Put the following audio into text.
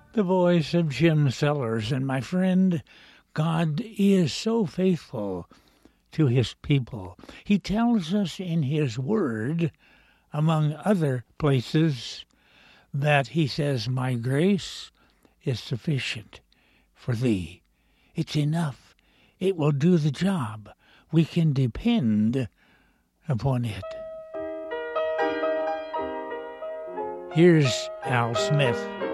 The voice of Jim Sellers. And my friend, God is so faithful to his people. He tells us in his word, among other places, that he says, my grace is sufficient for thee. It's enough. It will do the job. We can depend upon it. Here's Al Smith.